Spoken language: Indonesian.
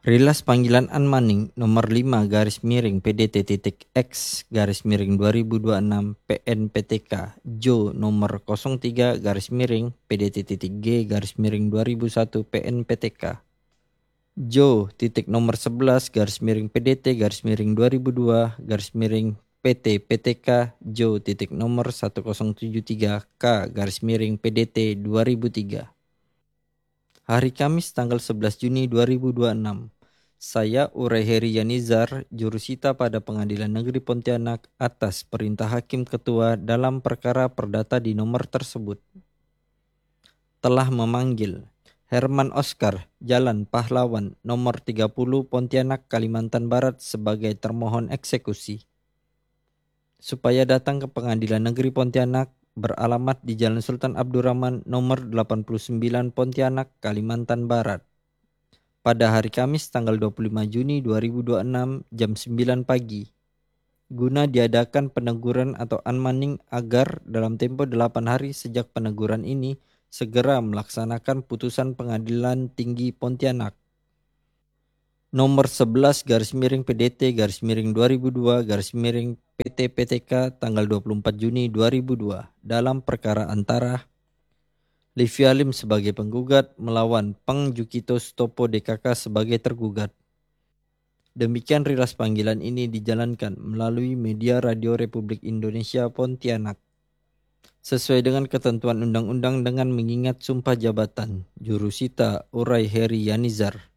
Rilas panggilan Anmaning nomor 5 garis miring PDT.X garis miring 2026 PNPTK Jo nomor 03 garis miring PDT.G garis miring 2001 PNPTK Jo titik nomor 11 garis miring PDT garis miring 2002 garis miring PT PTK Jo titik nomor 1073 K garis miring PDT 2003. Hari Kamis tanggal 11 Juni 2026. Saya Uray Heri Yanizar, jurusita pada Pengadilan Negeri Pontianak atas perintah Hakim Ketua dalam perkara perdata di nomor tersebut. Telah memanggil Herman Oscar, Jalan Pahlawan, nomor 30 Pontianak, Kalimantan Barat sebagai termohon eksekusi. Supaya datang ke Pengadilan Negeri Pontianak beralamat di Jalan Sultan Abdurrahman nomor 89 Pontianak, Kalimantan Barat. Pada hari Kamis tanggal 25 Juni 2026 jam 9 pagi. Guna diadakan peneguran atau unmanning agar dalam tempo 8 hari sejak peneguran ini segera melaksanakan putusan Pengadilan Tinggi Pontianak nomor 11 garis miring PDT garis miring 2002 garis miring PT PTK tanggal 24 Juni 2002 dalam perkara antara Livia Lim sebagai penggugat melawan Peng Jukito Stopo DKK sebagai tergugat. Demikian rilas panggilan ini dijalankan melalui media Radio Republik Indonesia Pontianak. Sesuai dengan ketentuan undang-undang dengan mengingat sumpah jabatan, Jurusita Uray Heri Yanizar.